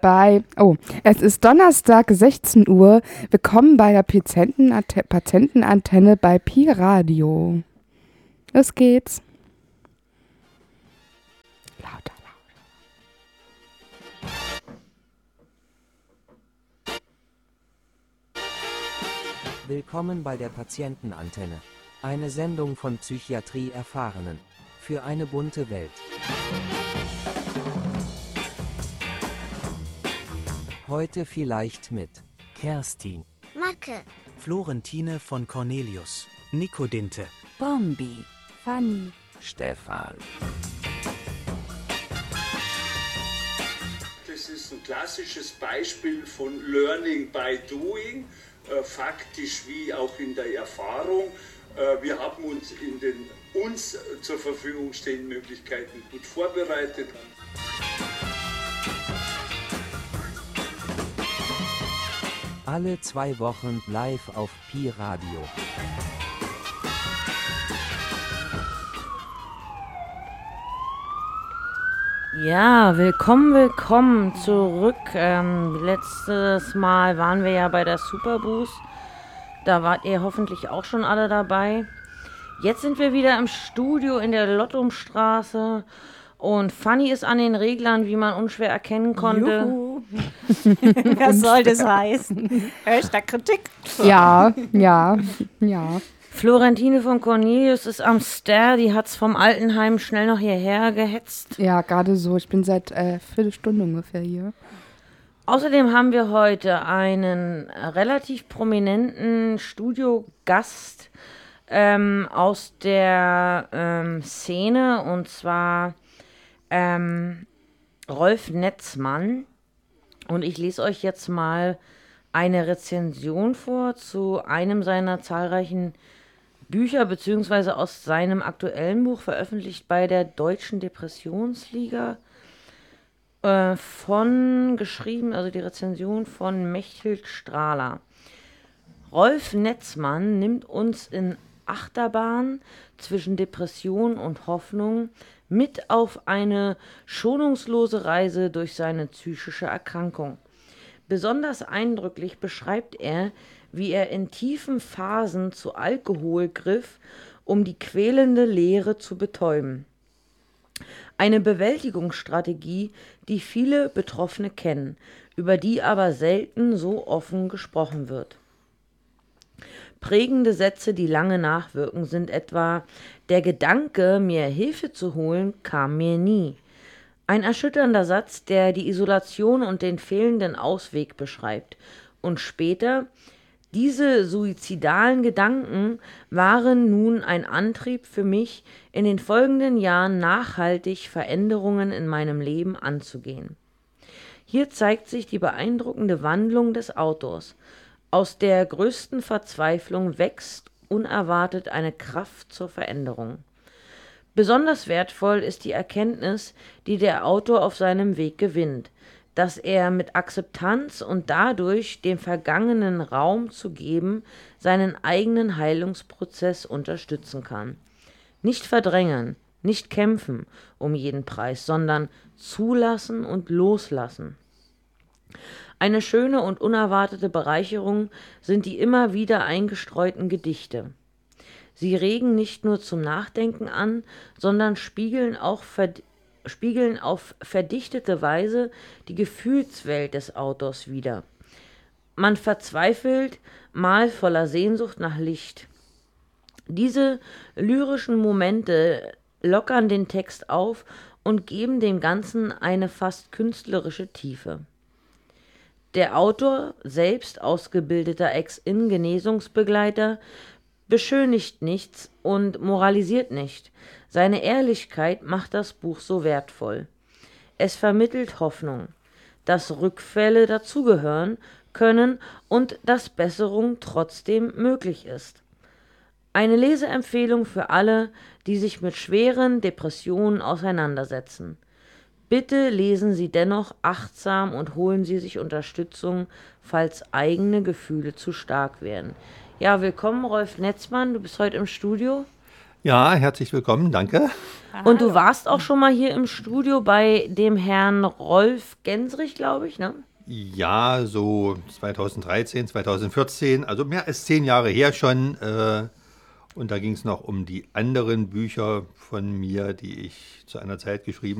Es ist Donnerstag, 16 Uhr. Willkommen bei der Patientenantenne bei Pi Radio. Los geht's. Lauter. Willkommen bei der Patientenantenne. Eine Sendung von Psychiatrie-Erfahrenen. Für eine bunte Welt. Heute vielleicht mit Kerstin, Macke, Florentine von Cornelius, Nico Dinte, Bombi, Fanny, Stefan. Das ist ein klassisches Beispiel von Learning by Doing, faktisch wie auch in der Erfahrung. Wir haben uns in den uns zur Verfügung stehenden Möglichkeiten gut vorbereitet. Alle 2 Wochen live auf Pi Radio. Ja, willkommen zurück. Letztes Mal waren wir ja bei der Superboost. Da wart ihr hoffentlich auch schon alle dabei. Jetzt sind wir wieder im Studio in der Lottumstraße und Fanny ist an den Reglern, wie man unschwer erkennen konnte. Juhu. Was soll das heißen? Hashtag Kritik. Ja. Florentine von Cornelius ist am Star, die hat's vom Altenheim schnell noch hierher gehetzt. Ja, gerade so. Ich bin seit Viertelstunde ungefähr hier. Außerdem haben wir heute einen relativ prominenten Studiogast aus der Szene, und zwar Rolf Netzmann. Und ich lese euch jetzt mal eine Rezension vor zu einem seiner zahlreichen Bücher, beziehungsweise aus seinem aktuellen Buch, veröffentlicht bei der Deutschen Depressionsliga. Geschrieben, also die Rezension von Mechthild Strahler. Rolf Netzmann nimmt uns in Achterbahn zwischen Depression und Hoffnung mit auf eine schonungslose Reise durch seine psychische Erkrankung. Besonders eindrücklich beschreibt er, wie er in tiefen Phasen zu Alkohol griff, um die quälende Leere zu betäuben. Eine Bewältigungsstrategie, die viele Betroffene kennen, über die aber selten so offen gesprochen wird. Prägende Sätze, die lange nachwirken, sind etwa: Der Gedanke, mir Hilfe zu holen, kam mir nie. Ein erschütternder Satz, der die Isolation und den fehlenden Ausweg beschreibt. Und später: Diese suizidalen Gedanken waren nun ein Antrieb für mich, in den folgenden Jahren nachhaltig Veränderungen in meinem Leben anzugehen. Hier zeigt sich die beeindruckende Wandlung des Autors. Aus der größten Verzweiflung wächst unerwartet eine Kraft zur Veränderung. Besonders wertvoll ist die Erkenntnis, die der Autor auf seinem Weg gewinnt, dass er mit Akzeptanz und dadurch dem Vergangenen Raum zu geben, seinen eigenen Heilungsprozess unterstützen kann. Nicht verdrängen, nicht kämpfen um jeden Preis, sondern zulassen und loslassen. Eine schöne und unerwartete Bereicherung sind die immer wieder eingestreuten Gedichte. Sie regen nicht nur zum Nachdenken an, sondern spiegeln auf verdichtete Weise die Gefühlswelt des Autors wider. Man verzweifelt, mal voller Sehnsucht nach Licht. Diese lyrischen Momente lockern den Text auf und geben dem Ganzen eine fast künstlerische Tiefe. Der Autor, selbst ausgebildeter Ex-In-Genesungsbegleiter, beschönigt nichts und moralisiert nicht. Seine Ehrlichkeit macht das Buch so wertvoll. Es vermittelt Hoffnung, dass Rückfälle dazugehören können und dass Besserung trotzdem möglich ist. Eine Leseempfehlung für alle, die sich mit schweren Depressionen auseinandersetzen. Bitte lesen Sie dennoch achtsam und holen Sie sich Unterstützung, falls eigene Gefühle zu stark werden. Ja, willkommen Rolf Netzmann, du bist heute im Studio. Ja, herzlich willkommen, danke. Und du warst auch schon mal hier im Studio bei dem Herrn Rolf Gensrich, glaube ich, ne? Ja, so 2013, 2014, also mehr als 10 Jahre her schon. Und da ging es noch um die anderen Bücher von mir, die ich zu einer Zeit geschrieben